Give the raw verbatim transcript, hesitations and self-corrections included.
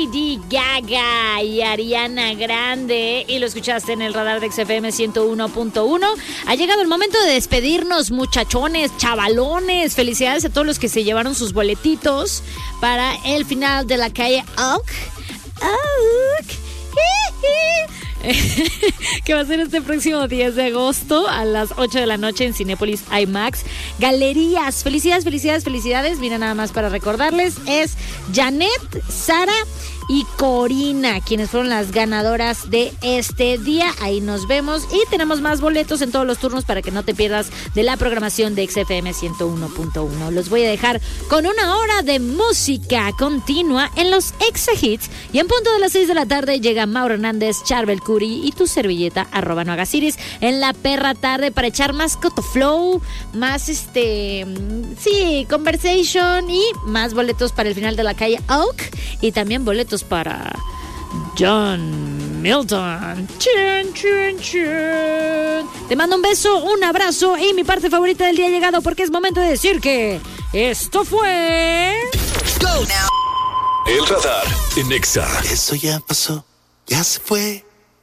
Lady Gaga y Ariana Grande, y lo escuchaste en el radar de X F M ciento uno punto uno. Ha llegado el momento de despedirnos, muchachones, chavalones. Felicidades a todos los que se llevaron sus boletitos para el final de La Calle Oak. Oak. Que va a ser este próximo diez de agosto a las ocho de la noche en Cinépolis IMAX Galerías. Felicidades, felicidades, felicidades. Mira, nada más para recordarles, es Janet, Sara y Corina quienes fueron las ganadoras de este día. Ahí nos vemos y tenemos más boletos en todos los turnos para que no te pierdas de la programación de X F M ciento uno punto uno. Los voy a dejar con una hora de música continua en los Exa Hits, y en punto de las seis de la tarde llega Mauro Hernández, Charbel Curry y tu servilleta arroba no hagas iris en la perra tarde para echar más cotoflow, más este sí, conversation y más boletos para el final de La Calle Oak, y también boletos para John Milton. Chin, chin, chin. Te mando un beso, un abrazo y mi parte favorita del día ha llegado, porque es momento de decir que esto fue Go now. El radar en Exa. Eso ya pasó, ya se fue.